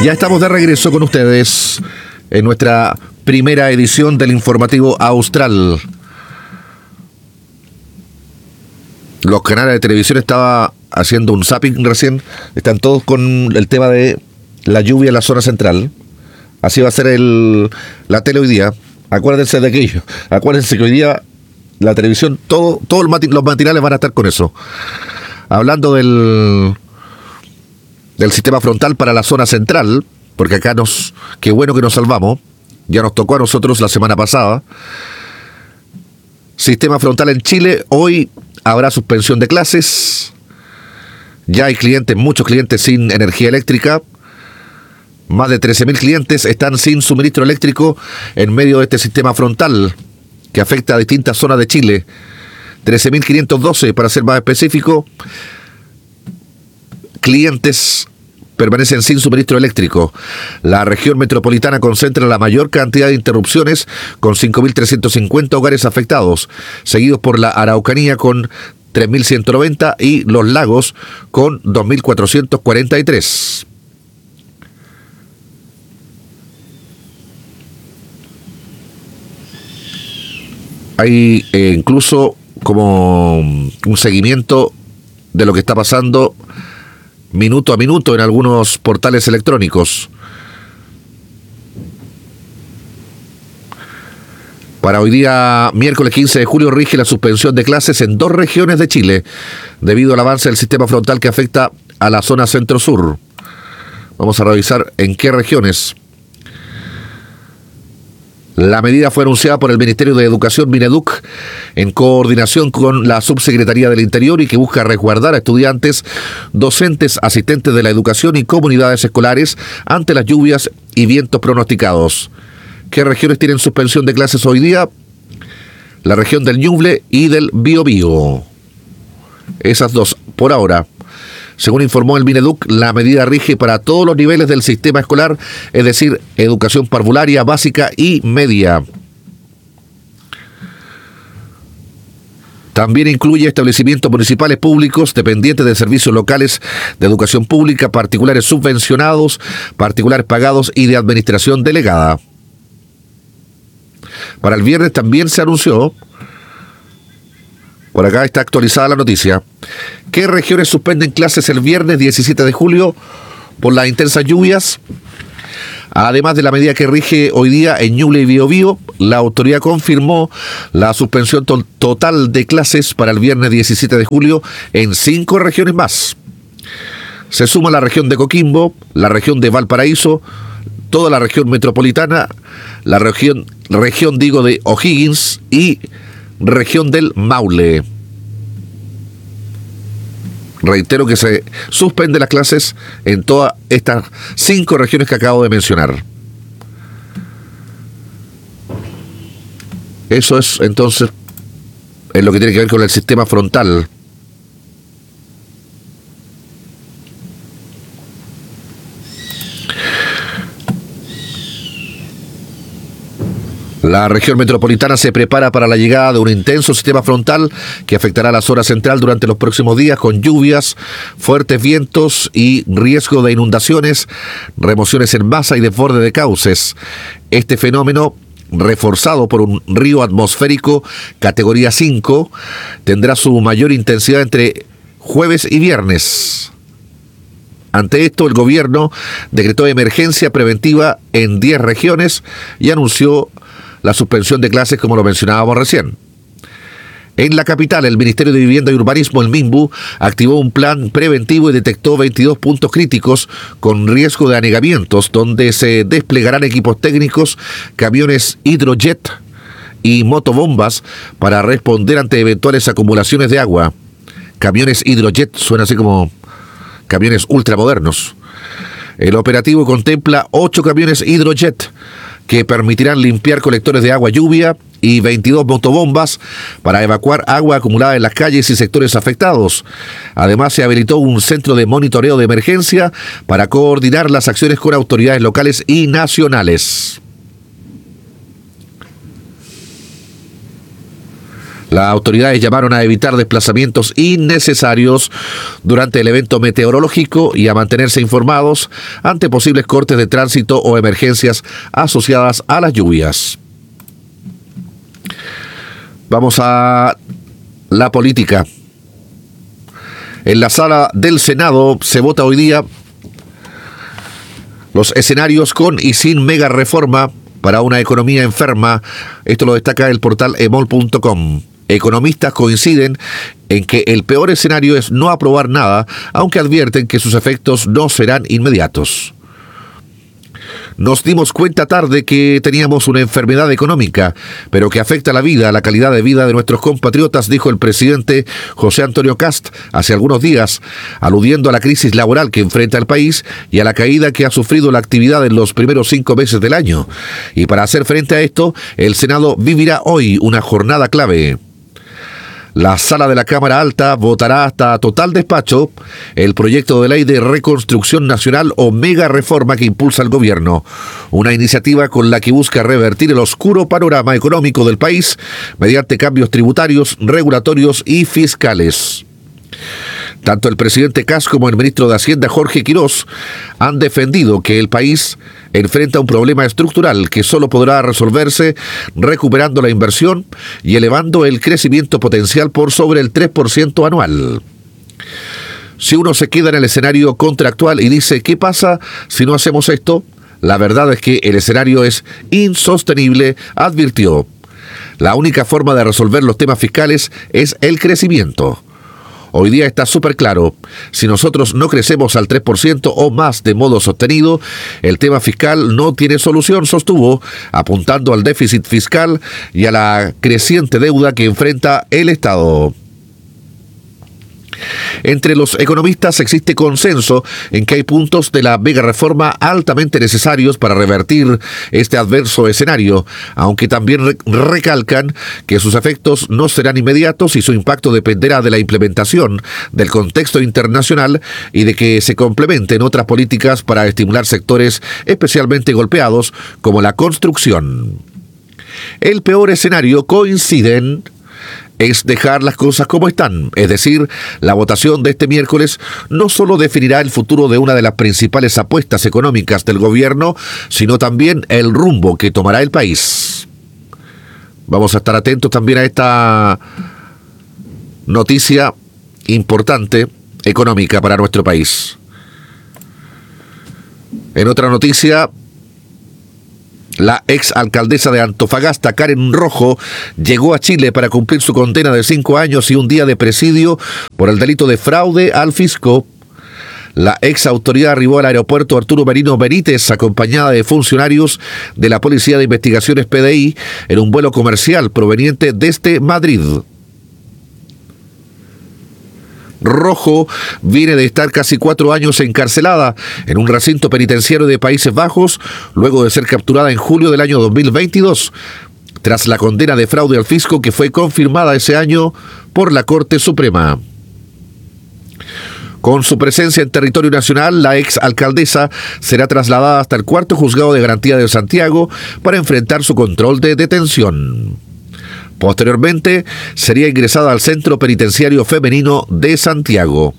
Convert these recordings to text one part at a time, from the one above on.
Ya estamos de regreso con ustedes en nuestra primera edición del informativo Austral. Los canales de televisión estaba haciendo un zapping recién. Están todos con el tema de la lluvia en la zona central. Así va a ser la tele hoy día. Acuérdense de aquello. Acuérdense que hoy día la televisión, los matinales van a estar con eso. Hablando del sistema frontal para la zona central, porque acá qué bueno que nos salvamos. Ya nos tocó a nosotros la semana pasada. Sistema frontal en Chile, hoy habrá suspensión de clases. Ya hay muchos clientes sin energía eléctrica. Más de 13.000 clientes están sin suministro eléctrico en medio de este sistema frontal que afecta a distintas zonas de Chile. 13.512, para ser más específico, clientes permanecen sin suministro eléctrico. La región metropolitana concentra la mayor cantidad de interrupciones, con 5.350 hogares afectados, seguidos por la Araucanía con 3.190 y Los Lagos con 2.443. Hay incluso como un seguimiento de lo que está pasando minuto a minuto en algunos portales electrónicos. Para hoy día, miércoles 15 de julio, rige la suspensión de clases en 2 regiones de Chile, debido al avance del sistema frontal que afecta a la zona centro-sur. Vamos a revisar en qué regiones. La medida fue anunciada por el Ministerio de Educación, Mineduc, en coordinación con la Subsecretaría del Interior, y que busca resguardar a estudiantes, docentes, asistentes de la educación y comunidades escolares ante las lluvias y vientos pronosticados. ¿Qué regiones tienen suspensión de clases hoy día? La región del Ñuble y del Biobío. Esas dos, por ahora. Según informó el Mineduc, la medida rige para todos los niveles del sistema escolar, es decir, educación parvularia, básica y media. También incluye establecimientos municipales públicos dependientes de servicios locales de educación pública, particulares subvencionados, particulares pagados y de administración delegada. Para el viernes también se anunció, por acá está actualizada la noticia, ¿qué regiones suspenden clases el viernes 17 de julio por las intensas lluvias? Además de la medida que rige hoy día en Ñuble y Biobío, la autoridad confirmó la suspensión total de clases para el viernes 17 de julio en 5 regiones más. Se suma la región de Coquimbo, la región de Valparaíso, toda la región metropolitana, la región de O'Higgins y región del Maule. Reitero que se suspende las clases en todas estas 5 regiones que acabo de mencionar. Eso es entonces en lo que tiene que ver con el sistema frontal. La región metropolitana se prepara para la llegada de un intenso sistema frontal que afectará a la zona central durante los próximos días, con lluvias, fuertes vientos y riesgo de inundaciones, remociones en masa y desborde de cauces. Este fenómeno, reforzado por un río atmosférico categoría 5, tendrá su mayor intensidad entre jueves y viernes. Ante esto, el gobierno decretó emergencia preventiva en 10 regiones y anunció la suspensión de clases, como lo mencionábamos recién. En la capital, el Ministerio de Vivienda y Urbanismo, el MIMBU, activó un plan preventivo y detectó 22 puntos críticos con riesgo de anegamientos, donde se desplegarán equipos técnicos, camiones hidrojet y motobombas para responder ante eventuales acumulaciones de agua. Camiones hidrojet suena así como camiones ultramodernos. El operativo contempla 8 camiones hidrojet que permitirán limpiar colectores de agua lluvia y 22 motobombas para evacuar agua acumulada en las calles y sectores afectados. Además, se habilitó un centro de monitoreo de emergencia para coordinar las acciones con autoridades locales y nacionales. Las autoridades llamaron a evitar desplazamientos innecesarios durante el evento meteorológico y a mantenerse informados ante posibles cortes de tránsito o emergencias asociadas a las lluvias. Vamos a la política. En la sala del Senado se vota hoy día los escenarios con y sin mega reforma para una economía enferma. Esto lo destaca el portal emol.com. Economistas coinciden en que el peor escenario es no aprobar nada, aunque advierten que sus efectos no serán inmediatos. Nos dimos cuenta tarde que teníamos una enfermedad económica, pero que afecta la vida, la calidad de vida de nuestros compatriotas, dijo el presidente José Antonio Kast hace algunos días, aludiendo a la crisis laboral que enfrenta el país y a la caída que ha sufrido la actividad en los primeros 5 meses del año. Y para hacer frente a esto, el Senado vivirá hoy una jornada clave. La sala de la Cámara Alta votará hasta total despacho el proyecto de ley de reconstrucción nacional o mega reforma que impulsa el gobierno, una iniciativa con la que busca revertir el oscuro panorama económico del país mediante cambios tributarios, regulatorios y fiscales. Tanto el presidente Kast como el ministro de Hacienda Jorge Quirós han defendido que el país enfrenta un problema estructural que solo podrá resolverse recuperando la inversión y elevando el crecimiento potencial por sobre el 3% anual. Si uno se queda en el escenario contractual y dice ¿qué pasa si no hacemos esto? La verdad es que el escenario es insostenible, advirtió. La única forma de resolver los temas fiscales es el crecimiento. Hoy día está súper claro, si nosotros no crecemos al 3% o más de modo sostenido, el tema fiscal no tiene solución, sostuvo, apuntando al déficit fiscal y a la creciente deuda que enfrenta el Estado. Entre los economistas existe consenso en que hay puntos de la mega reforma altamente necesarios para revertir este adverso escenario, aunque también recalcan que sus efectos no serán inmediatos y su impacto dependerá de la implementación del contexto internacional y de que se complementen otras políticas para estimular sectores especialmente golpeados como la construcción. El peor escenario, coinciden, es dejar las cosas como están, es decir, la votación de este miércoles no solo definirá el futuro de una de las principales apuestas económicas del gobierno, sino también el rumbo que tomará el país. Vamos a estar atentos también a esta noticia importante económica para nuestro país. En otra noticia, la ex alcaldesa de Antofagasta, Karen Rojo, llegó a Chile para cumplir su condena de 5 años y un día de presidio por el delito de fraude al fisco. La ex autoridad arribó al aeropuerto Arturo Merino Benítez acompañada de funcionarios de la Policía de Investigaciones PDI en un vuelo comercial proveniente desde Madrid. Rojo viene de estar casi 4 años encarcelada en un recinto penitenciario de Países Bajos, luego de ser capturada en julio del año 2022, tras la condena de fraude al fisco que fue confirmada ese año por la Corte Suprema. Con su presencia en territorio nacional, la ex alcaldesa será trasladada hasta el 4º Juzgado de Garantía de Santiago para enfrentar su control de detención. Posteriormente, sería ingresada al Centro Penitenciario Femenino de Santiago.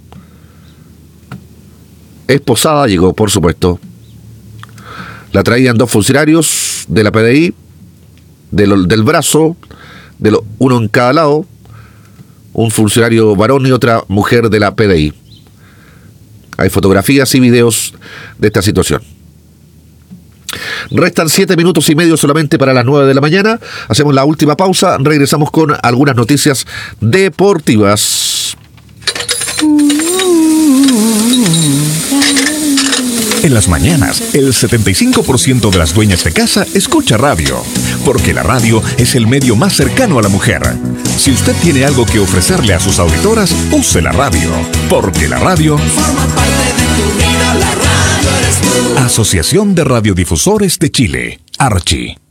Esposada llegó, por supuesto. La traían 2 funcionarios de la PDI, del brazo, uno en cada lado, un funcionario varón y otra mujer de la PDI. Hay fotografías y videos de esta situación. Restan 7 minutos y medio solamente para las 9 de la mañana. Hacemos la última pausa. Regresamos con algunas noticias deportivas. En las mañanas, el 75% de las dueñas de casa escucha radio, porque la radio es el medio más cercano a la mujer. Si usted tiene algo que ofrecerle a sus auditoras, use la radio, porque la radio forma parte de tu vida. La radio eres tú. Asociación de Radiodifusores de Chile, Archi.